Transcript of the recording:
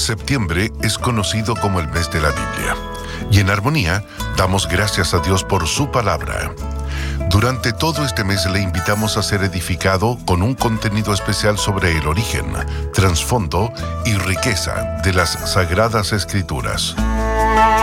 Septiembre es conocido como el mes de la Biblia. Y en Armonía damos gracias a Dios por su palabra. Durante todo este mes le invitamos a ser edificado con un contenido especial sobre el origen, trasfondo y riqueza de las Sagradas Escrituras.